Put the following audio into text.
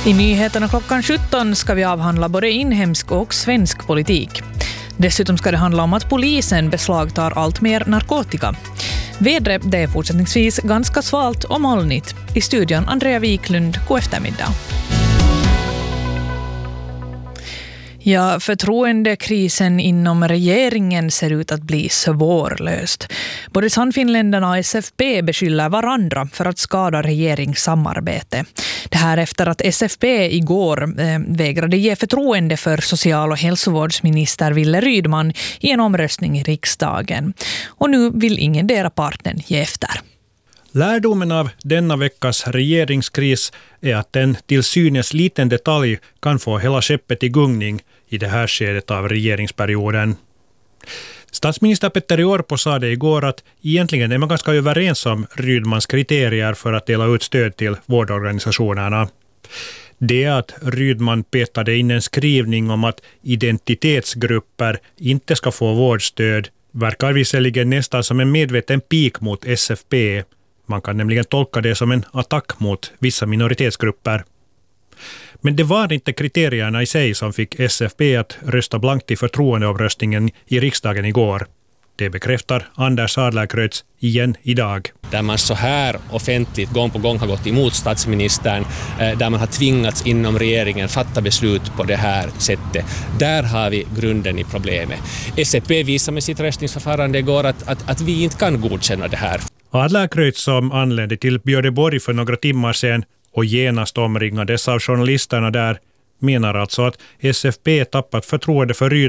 I nyheterna klockan 17 ska vi avhandla både inhemsk och svensk politik. Dessutom ska det handla om att polisen beslagtar allt mer narkotika. Vädret det är fortsättningsvis ganska svalt och molnigt. I studion Andrea Wiklund, god eftermiddag. Ja, förtroendekrisen inom regeringen ser ut att bli svårlöst. Både Sannfinländarna och SFP beskyller varandra för att skada regeringssamarbete. Det här efter att SFP igår vägrade ge förtroende för social- och hälsovårdsminister Wille Rydman i en omröstning i riksdagen. Och nu vill ingendera parten ge efter. Lärdomen av denna veckas regeringskris är att en till synes liten detalj kan få hela skeppet i gungning i det här skedet av regeringsperioden. Statsminister Petteri Orpo sa det igår att egentligen är man ganska överens om Rydmans kriterier för att dela ut stöd till vårdorganisationerna. Det är att Rydman petade in en skrivning om att identitetsgrupper inte ska få vårdstöd verkar visserligen nästan som en medveten pik mot SFP. Man kan nämligen tolka det som en attack mot vissa minoritetsgrupper. Men det var inte kriterierna i sig som fick SFP att rösta blankt i förtroendeomröstningen i riksdagen igår. Det bekräftar Anders Adlercreutz igen idag. Där man så här offentligt gång på gång har gått emot statsministern, där man har tvingats inom regeringen fatta beslut på det här sättet. Där har vi grunden i problemet. SFP visar med sitt röstningsförfarande igår att vi inte kan godkänna det här. Adlercreutz som anlände till Björneborg för några timmar sedan och genast omringades av journalisterna där menar alltså att SFP tappat förtroende för Rydman